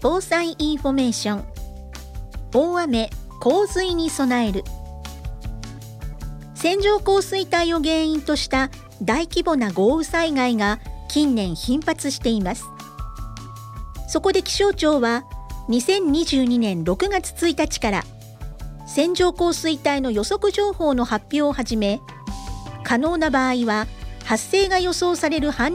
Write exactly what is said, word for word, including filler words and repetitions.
防災インフォメーション。大雨・洪水に備える。線状降水帯を原因とした大規模な豪雨災害が近年頻発しています。そこで気象庁はにせんにじゅうにねんろくがつついたちから線状降水帯の予測情報の発表を始め、可能な場合は発生が予想される範